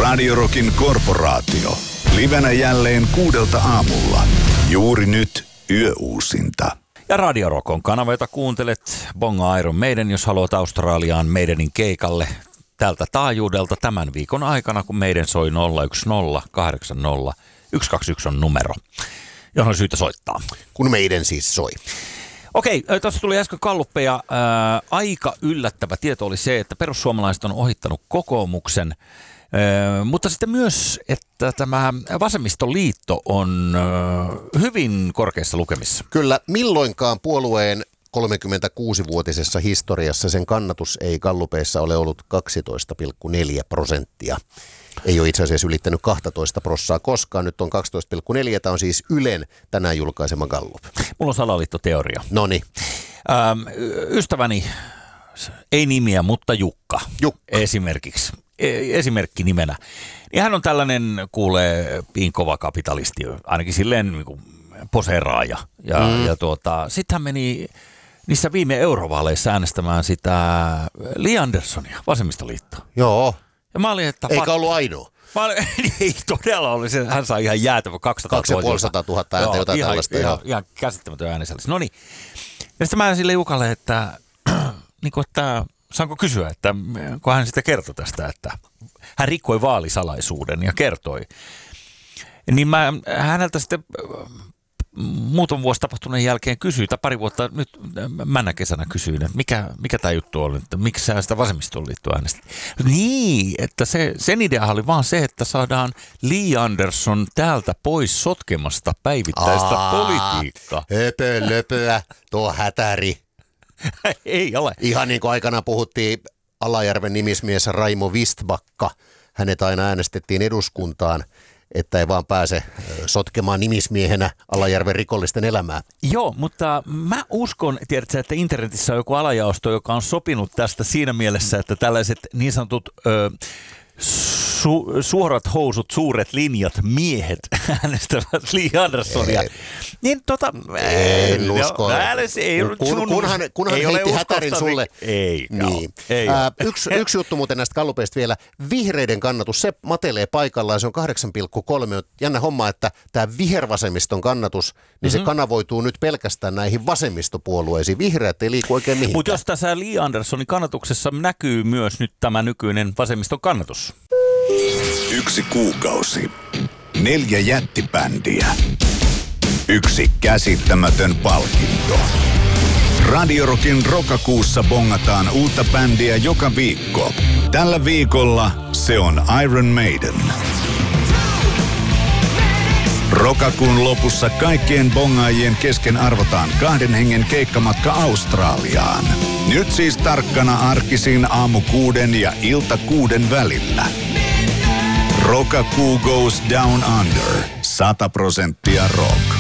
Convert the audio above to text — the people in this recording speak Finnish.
Radio Rockin korporaatio. Livenä jälleen 6:00 aamulla. Juuri nyt yöuusinta. Ja Radio Rock on kanava, jota kuuntelet. Bonga Iron Maiden, jos haluat Australiaan Maidenin keikalle tältä taajuudelta tämän viikon aikana, kun meidän soi 010 80 121 on numero, johon on syytä soittaa. Kun meidän siis soi. Okei, tuossa tuli äsken galluppeja. Aika yllättävä tieto oli se, että perussuomalaiset on ohittanut kokoomuksen, mutta sitten myös, että tämä Vasemmistoliitto on hyvin korkeissa lukemissa. Kyllä, milloinkaan puolueen 36-vuotisessa historiassa sen kannatus ei gallupeissa ole ollut 12,4%. Ei ole itse asiassa ylittänyt 12% koskaan. Nyt on 12,4. Tämä on siis Ylen tänään julkaisema gallup. Mulla on salaliittoteoria. Noniin. Ystäväni, ei nimiä, mutta Jukka. Esimerkiksi. Esimerkki nimenä. Ja hän on tällainen, kuulee, kova kapitalisti, ainakin silleen niin kuin poseeraaja. Sitten hän meni niissä viime eurovaaleissa äänestämään sitä Li Anderssonia, Vasemmistoliittoa. Joo. Ja mä olin, että eikä ollut ainoa. Ei todella ollut. Hän sai ihan jäätävä 200 000 ääntä, jotain tällaista. Ihan käsittämätön äänisällys. No niin. Ja sitten mä sille Jukalle, että, että saanko kysyä, että kun hän sitä kertoi tästä, että hän rikkoi vaalisalaisuuden ja kertoi. Niin mä häneltä sitten muutaman vuosi tapahtuneen jälkeen kysyin, tai pari vuotta nyt männä kesänä kysyin, että mikä tämä juttu oli, että miksi sä sitä Vasemmistoliittoa äänestit. Niin, että sen idea oli vaan se, että saadaan Li Andersson täältä pois sotkemasta päivittäistä politiikkaa. Löpöä, tuo hätäri. Ei ole. Ihan niin kuin aikanaan puhuttiin Alajärven nimismies Raimo Vistbakka. Hänet aina äänestettiin eduskuntaan, että ei vaan pääse sotkemaan nimismiehenä Alajärven rikollisten elämää. Joo, mutta mä uskon, tiedätkö, että internetissä on joku alajaosto, joka on sopinut tästä siinä mielessä, että tällaiset niin sanotut suorat housut, suuret linjat miehet äänestävät Li Anderssonia. Niin en usko. Kunhan heitti hätärin sulle. Ei. Niin. Yksi juttu muuten näistä gallupeista vielä. Vihreiden kannatus, se matelee paikallaan, se on 8,3. Jännä homma, että tämä vihervasemmiston kannatus, niin se kanavoituu nyt pelkästään näihin vasemmistopuolueisiin. Vihreät ei liiku oikein mihinkään. Mutta jos tässä Li Anderssonin kannatuksessa näkyy myös nyt tämä nykyinen vasemmiston kannatus. 1 kuukausi. 4 jättibändiä. 1 käsittämätön palkinto. Radio Rockin Rokakuussa bongataan uutta bändiä joka viikko. Tällä viikolla se on Iron Maiden. Rokakuun lopussa kaikkien bongaajien kesken arvotaan 2 hengen keikkamatka Australiaan. Nyt siis tarkkana arkisin aamu 6 ja ilta 6 välillä. Rokakuu goes down under. 100% rock.